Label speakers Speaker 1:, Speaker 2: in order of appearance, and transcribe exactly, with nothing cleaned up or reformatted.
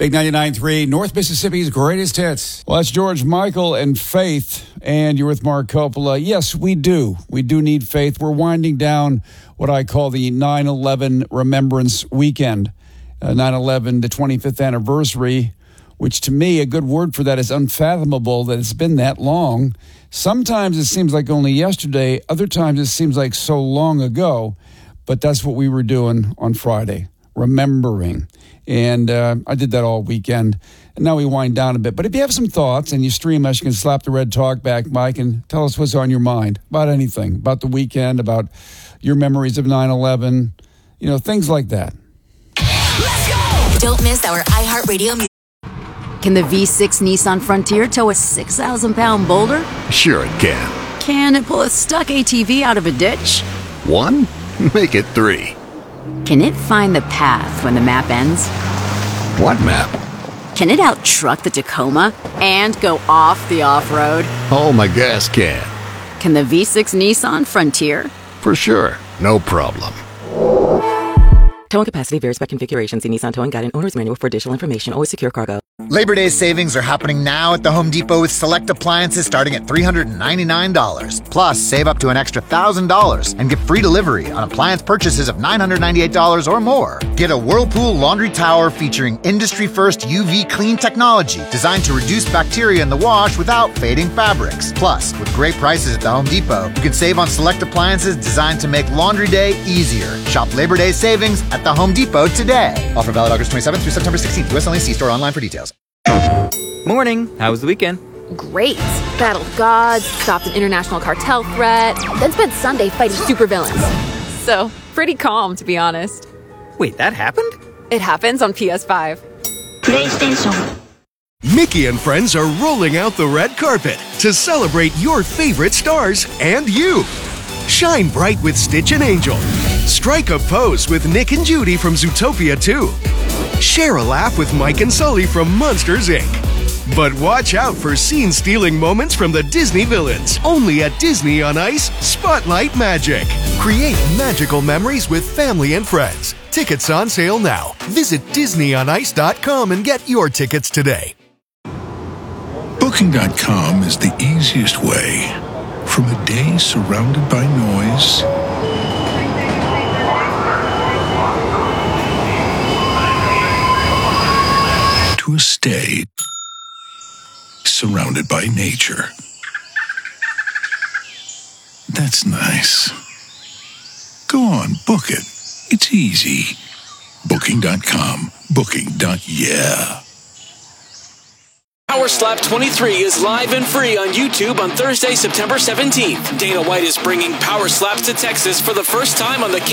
Speaker 1: Big ninety-nine point three, North Mississippi's greatest hits. Well, that's George Michael and Faith, and you're with Mark Coppola. Yes, we do. We do need faith. We're winding down what I call the nine eleven Remembrance Weekend. Uh, nine eleven, the twenty-fifth anniversary, which to me, a good word for that is unfathomable that it's been that long. Sometimes it seems like only yesterday. Other times it seems like so long ago. But that's what we were doing on Friday, remembering. And uh, I did that all weekend. And now we wind down a bit. But if you have some thoughts and you stream us, you can slap the red talk back, Mike, and tell us what's on your mind about anything, about the weekend, about your memories of nine eleven, you know, things like that.
Speaker 2: Let's go! Don't miss our iHeartRadio music.
Speaker 3: Can the V six Nissan Frontier tow a six thousand pound boulder?
Speaker 4: Sure it can.
Speaker 3: Can it pull a stuck A T V out of a ditch?
Speaker 4: One? Make it three.
Speaker 3: Can it find the path when the map ends?
Speaker 4: What map?
Speaker 3: Can it out-truck the Tacoma and go off the off-road?
Speaker 4: Oh, my gas can.
Speaker 3: Can the V six Nissan Frontier?
Speaker 4: For sure. No problem.
Speaker 5: Towing capacity varies by configuration. See Nissan Towing Guide and Owner's Manual for additional information. Always secure cargo.
Speaker 6: Labor Day savings are happening now at the Home Depot with select appliances starting at three hundred ninety-nine dollars. Plus, save up to an extra one thousand dollars and get free delivery on appliance purchases of nine hundred ninety-eight dollars or more. Get a Whirlpool laundry tower featuring industry-first U V clean technology designed to reduce bacteria in the wash without fading fabrics. Plus, with great prices at the Home Depot, you can save on select appliances designed to make laundry day easier. Shop Labor Day savings at the Home Depot today. Offer valid August twenty-seventh through September sixteenth. U S only. See store online for details.
Speaker 7: Morning. How was the weekend?
Speaker 8: Great. Battled gods, stopped an international cartel threat, then spent Sunday fighting supervillains. So, pretty calm, to be honest.
Speaker 7: Wait, that happened?
Speaker 8: It happens on P S five.
Speaker 9: PlayStation. Mickey and friends are rolling out the red carpet to celebrate your favorite stars and you. Shine bright with Stitch and Angel. Strike a pose with Nick and Judy from Zootopia two. Share a laugh with Mike and Sully from Monsters, Incorporated. But watch out for scene-stealing moments from the Disney villains. Only at Disney on Ice, Spotlight Magic. Create magical memories with family and friends. Tickets on sale now. Visit Disney on Ice dot com and get your tickets today.
Speaker 10: Booking dot com is the easiest way. From a day surrounded by noise to a stay surrounded by nature. That's nice. Go on, book it. It's easy. Booking dot com. Booking. Yeah.
Speaker 11: Power Slap twenty-three is live and free on YouTube on Thursday, September seventeenth. Dana White is bringing Power Slaps to Texas for the first time on the